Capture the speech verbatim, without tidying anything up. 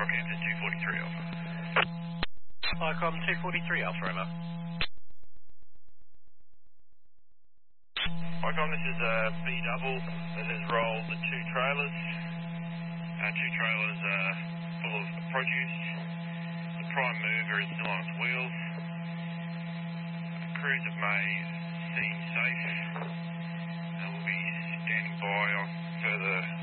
Rockhampton two forty-three Alpha. Icom two forty-three Alpha, over. Icom, this is a B double that has rolled the two trailers. Uh, two trailers uh, full of produce. The prime mover is still on its wheels. Uh, crews have made seem safe. And we'll be standing by on further